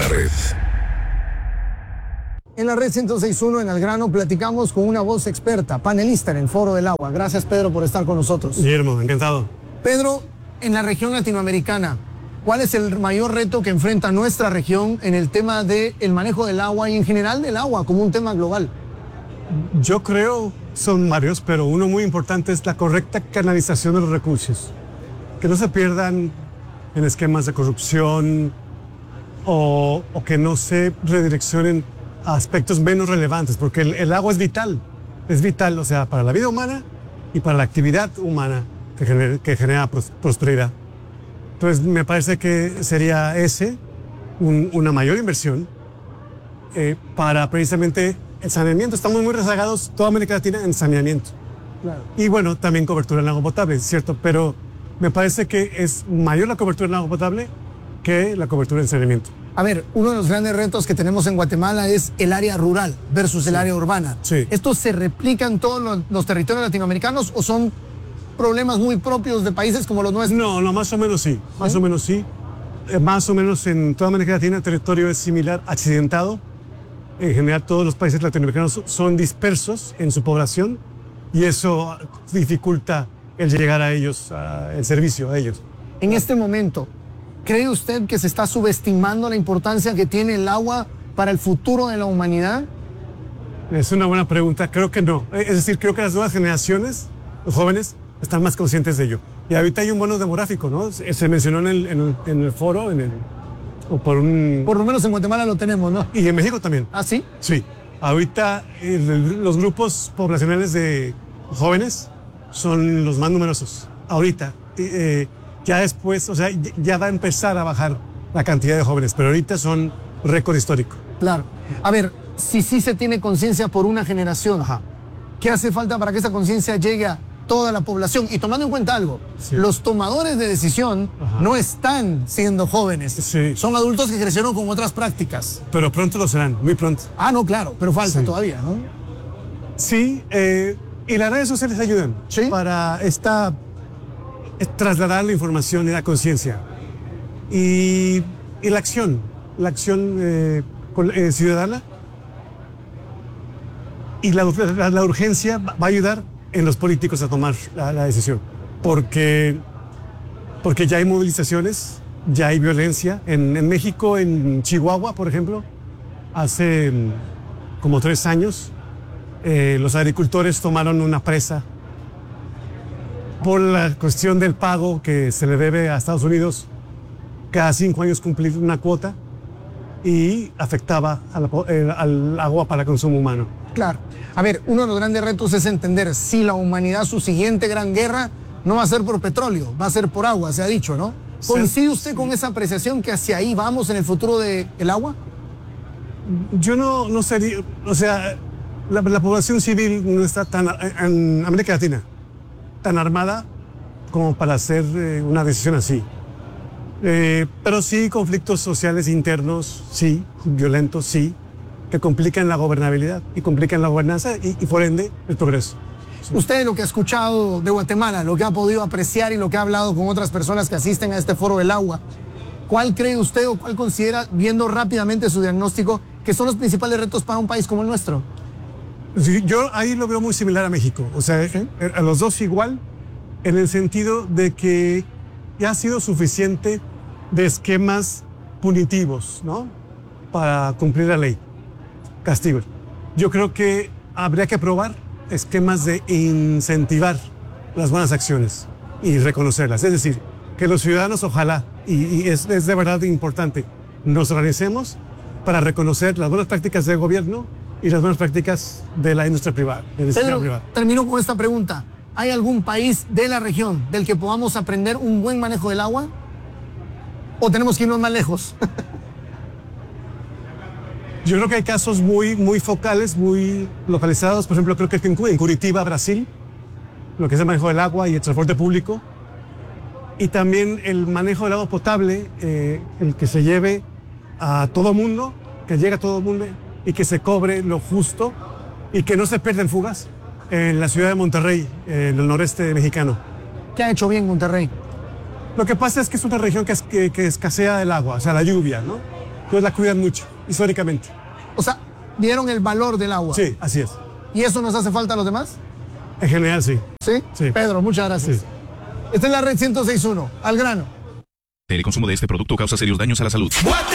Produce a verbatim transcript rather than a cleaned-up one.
la red. En la red ciento seis punto uno, en El Grano, platicamos con una voz experta, panelista en el Foro del Agua. Gracias, Pedro, por estar con nosotros. Guillermo, encantado. Pedro, en la región latinoamericana, ¿cuál es el mayor reto que enfrenta nuestra región en el tema del manejo del agua y en general del agua como un tema global? Yo creo son varios, pero uno muy importante es la correcta canalización de los recursos. Que no se pierdan en esquemas de corrupción o, o que no se redireccionen a aspectos menos relevantes, porque el, el agua es vital, es vital, o sea, para la vida humana y para la actividad humana que genera, que genera pros, prosperidad. Entonces, me parece que sería ese un, una mayor inversión eh, para precisamente el saneamiento. Estamos muy rezagados, toda América Latina, en saneamiento. Claro. Y bueno, también cobertura en agua potable, es cierto, pero me parece que es mayor la cobertura en agua potable que la cobertura en saneamiento. A ver, uno de los grandes retos que tenemos en Guatemala es el área rural versus el Sí. área urbana. Sí. ¿Estos se replican en todos los, los territorios latinoamericanos o son problemas muy propios de países como los nuestros? No, no, más o menos sí, más ¿Sí? o menos sí. Eh, más o menos en toda América Latina el territorio es similar, accidentado. En general todos los países latinoamericanos son dispersos en su población y eso dificulta el llegar a ellos, a, el servicio a ellos. En este momento, ¿cree usted que se está subestimando la importancia que tiene el agua para el futuro de la humanidad? Es una buena pregunta, creo que no. Es decir, creo que las nuevas generaciones, los jóvenes, están más conscientes de ello. Y ahorita hay un bono demográfico, ¿no? Se, se mencionó en el, en el, en el foro, en el, o por un... Por lo menos en Guatemala lo tenemos, ¿no? Y en México también. ¿Ah, sí? Sí. Ahorita eh, los grupos poblacionales de jóvenes son los más numerosos. Ahorita. Eh, ya después, o sea, ya va a empezar a bajar la cantidad de jóvenes, pero ahorita son récord histórico. Claro. A ver, si sí se tiene conciencia por una generación, Ajá. ¿qué hace falta para que esa conciencia llegue a toda la población? Y tomando en cuenta algo, Sí. los tomadores de decisión Ajá. no están siendo jóvenes. Sí. Son adultos que crecieron con otras prácticas. Pero pronto lo serán, muy pronto. Ah, no, claro, pero falta Sí. todavía, ¿no? Sí, eh, y las redes sociales ayudan Sí. para esta, eh, trasladar la información y la conciencia. Y, y la acción, la acción eh, con- eh, ciudadana. Y la, la- la urgencia va va a ayudar en los políticos a tomar la, la decisión. Porque, porque ya hay movilizaciones, ya hay violencia. En, en México, en Chihuahua, por ejemplo, hace mm, como tres años, eh, los agricultores tomaron una presa por la cuestión del pago que se le debe a Estados Unidos cada cinco años cumplir una cuota y afectaba a la po- eh, al agua para consumo humano. Claro. A ver, uno de los grandes retos es entender si la humanidad, su siguiente gran guerra, no va a ser por petróleo, va a ser por agua, se ha dicho, ¿no? Sí. ¿Coincide usted con esa apreciación que hacia ahí vamos en el futuro del agua? Yo no, no sería, o sea, la, la población civil no está tan, en América Latina, tan armada como para hacer eh, una decisión así. Eh, pero sí conflictos sociales internos, sí, violentos, sí, que complican la gobernabilidad y complican la gobernanza y, y por ende el progreso. Usted lo que ha escuchado de Guatemala, lo que ha podido apreciar y lo que ha hablado con otras personas que asisten a este foro del agua, ¿cuál cree usted o cuál considera, viendo rápidamente su diagnóstico, que son los principales retos para un país como el nuestro? Sí, yo ahí lo veo muy similar a México, o sea, Sí. a los dos igual, en el sentido de que ya ha sido suficiente de esquemas punitivos, ¿no? Para cumplir la ley, castigos. Yo creo que habría que probar esquemas de incentivar las buenas acciones y reconocerlas. Es decir, que los ciudadanos ojalá, y, y es, es de verdad importante, nos organicemos para reconocer las buenas prácticas del gobierno y las buenas prácticas de la industria privada. De la industria Pedro, privada. termino con esta pregunta. ¿Hay algún país de la región del que podamos aprender un buen manejo del agua? ¿O tenemos que irnos más lejos? Yo creo que hay casos muy, muy focales, muy localizados. Por ejemplo, creo que en Cu- en Curitiba, Brasil, lo que es el manejo del agua y el transporte público. Y también el manejo del agua potable, eh, el que se lleve a todo mundo, que llegue a todo mundo y que se cobre lo justo y que no se pierdan fugas en la ciudad de Monterrey, en el noreste mexicano. ¿Qué ha hecho bien Monterrey? Lo que pasa es que es una región que, es- que, que escasea el agua, o sea, la lluvia, ¿no? pues la cuidan mucho, históricamente. O sea, vieron el valor del agua. Sí, así es. ¿Y eso nos hace falta a los demás? En general, sí. ¿Sí? Sí. Pedro, muchas gracias. Sí. Esta es la red ciento seis punto uno. Al grano. El consumo de este producto causa serios daños a la salud.